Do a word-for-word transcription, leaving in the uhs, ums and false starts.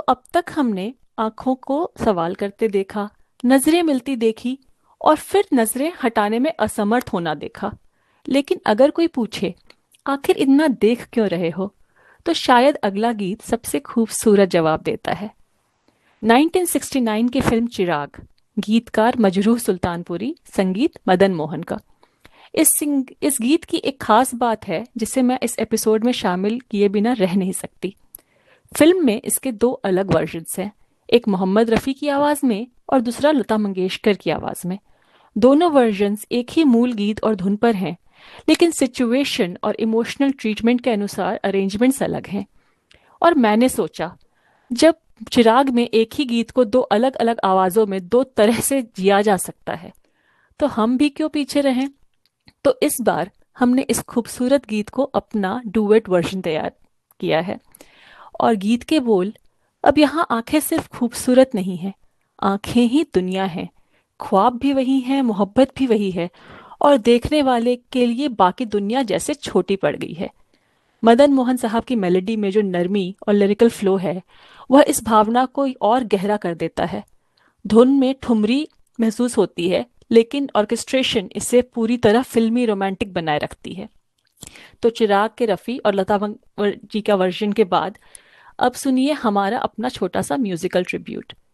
अब तक हमने आंखों को सवाल करते देखा, नजरें मिलती देखी और फिर नजरें हटाने में असमर्थ होना देखा। लेकिन अगर कोई पूछे आखिर इतना देख क्यों रहे हो, तो शायद अगला गीत सबसे खूबसूरत जवाब देता है। नाइनटीन सिक्सटी नाइन की फिल्म चिराग, गीतकार मजरूह सुल्तानपुरी, संगीत मदन मोहन का। इस सिंग इस गीत की एक खास बात है जिसे मैं इस एपिसोड में शामिल किए बिना रह नहीं सकती। फिल्म में इसके दो अलग वर्जन्स हैं, एक मोहम्मद रफ़ी की आवाज़ में और दूसरा लता मंगेशकर की आवाज़ में। दोनों वर्जन्स एक ही मूल गीत और धुन पर हैं, लेकिन सिचुएशन और इमोशनल ट्रीटमेंट के अनुसार अरेंजमेंट्स अलग हैं। और मैंने सोचा, जब चिराग में एक ही गीत को दो अलग अलग आवाज़ों में दो तरह से जिया जा सकता है, तो हम भी क्यों पीछे रहें। तो इस बार हमने इस खूबसूरत गीत को अपना डुएट वर्जन तैयार किया है। और गीत के बोल, अब यहाँ आंखें सिर्फ खूबसूरत नहीं है, आंखें ही दुनिया है। ख्वाब भी वही है, मोहब्बत भी वही है, और देखने वाले के लिए बाकी दुनिया जैसे छोटी पड़ गई है। मदन मोहन साहब की मेलोडी में जो नरमी और लिरिकल फ्लो है, वह इस भावना को और गहरा कर देता है। धुन में ठुमरी महसूस होती है, लेकिन ऑर्केस्ट्रेशन इसे पूरी तरह फिल्मी रोमांटिक बनाए रखती है। तो चिराग के रफ़ी और लता मंगेशकर जी का वर्जन के बाद अब सुनिए हमारा अपना छोटा सा म्यूजिकल ट्रिब्यूट।